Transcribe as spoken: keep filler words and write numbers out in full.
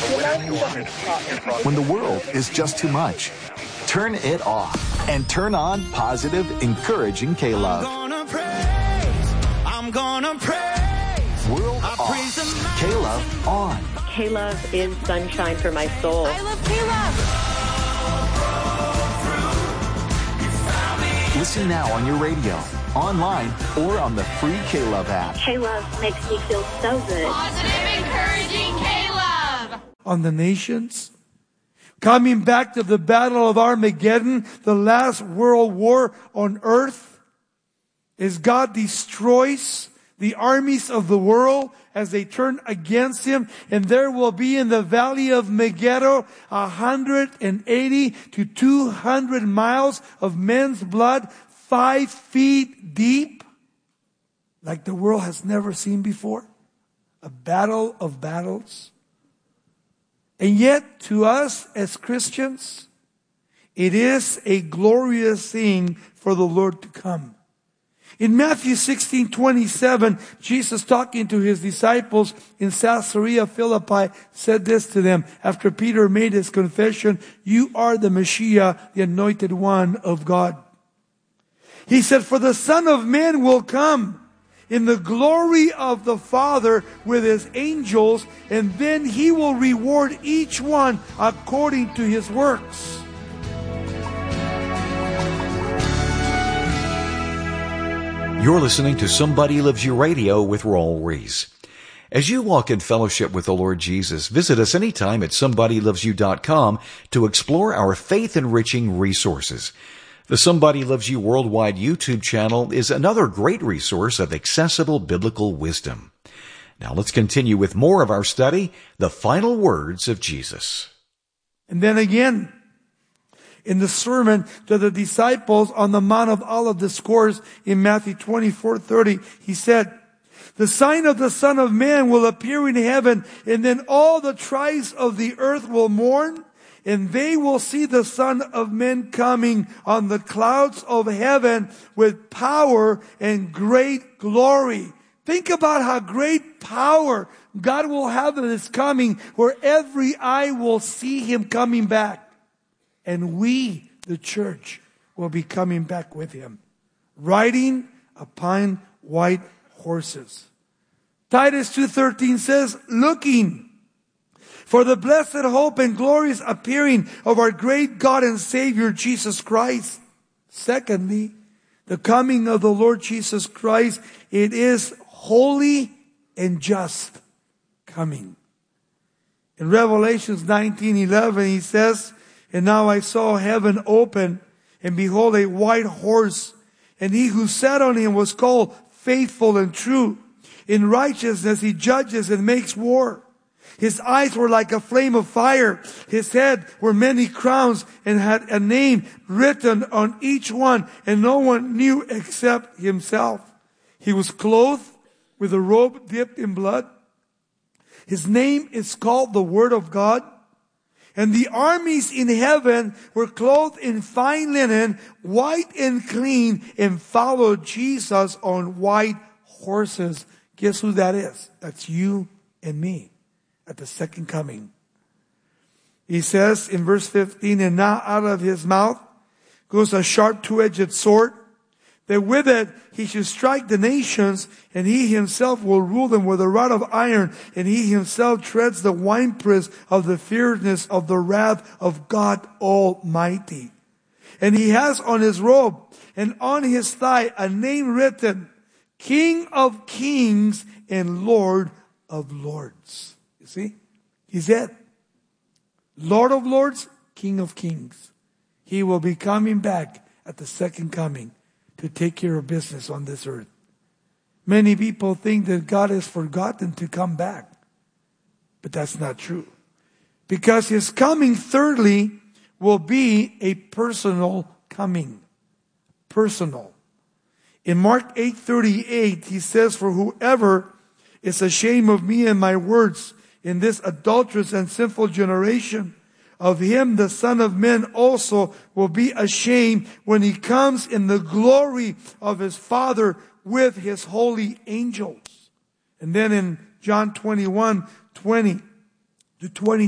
When the world is just too much, turn it off and turn on positive, encouraging K-Love. I'm gonna praise, I'm gonna praise. World off, K-Love on. K-Love is sunshine for my soul. I love K-Love. Listen now on your radio, online, or on the free K-Love app. K-Love makes me feel so good. Positive, encouraging K-Love. On the nations. Coming back to the Battle of Armageddon, the last world war on earth, as God destroys the armies of the world as they turn against Him. And there will be in the valley of Megiddo one hundred eighty to two hundred miles of men's blood, five feet deep, like the world has never seen before. A battle of battles. And yet, to us as Christians, it is a glorious thing for the Lord to come. In Matthew sixteen twenty-seven, Jesus, talking to His disciples in Caesarea Philippi, said this to them after Peter made his confession, "You are the Messiah, the anointed one of God." He said, "For the Son of Man will come in the glory of the Father with His angels, and then He will reward each one according to his works." You're listening to Somebody Loves You Radio with Raul Reese. As you walk in fellowship with the Lord Jesus, visit us anytime at somebody loves you dot com to explore our faith-enriching resources. The Somebody Loves You Worldwide YouTube channel is another great resource of accessible biblical wisdom. Now let's continue with more of our study, The Final Words of Jesus. And then again, in the sermon to the disciples on the Mount of Olives Discourse in Matthew twenty-four thirty, He said, "The sign of the Son of Man will appear in heaven, and then all the tribes of the earth will mourn, and they will see the Son of Man coming on the clouds of heaven with power and great glory." Think about how great power God will have in His coming, where every eye will see Him coming back. And we, the church, will be coming back with Him, riding upon white horses. Titus two thirteen says, "Looking for the blessed hope and glorious appearing of our great God and Savior Jesus Christ." Secondly, the coming of the Lord Jesus Christ, it is holy and just coming. In Revelations nineteen eleven, He says, "And now I saw heaven open, and behold a white horse, and He who sat on him was called Faithful and True. In righteousness He judges and makes war. His eyes were like a flame of fire. His head were many crowns, and had a name written on each one, and no one knew except Himself. He was clothed with a robe dipped in blood. His name is called the Word of God. And the armies in heaven were clothed in fine linen, white and clean, and followed Jesus on white horses." Guess who that is? That's you and me at the second coming. He says in verse fifteen, "And now out of His mouth goes a sharp two-edged sword, that with it He should strike the nations, and He Himself will rule them with a rod of iron, and He Himself treads the winepress of the fierceness of the wrath of God Almighty. And He has on His robe and on His thigh a name written, King of Kings and Lord of Lords." You see? He's it. Lord of Lords, King of Kings. He will be coming back at the second coming to take care of business on this earth. Many people think that God has forgotten to come back. But that's not true. Because His coming, thirdly, will be a personal coming. Personal. In Mark eight thirty-eight, He says, "For whoever is ashamed of Me and My words in this adulterous and sinful generation, of him the Son of Man also will be ashamed when He comes in the glory of His Father with His holy angels." And then in John twenty-one twenty to twenty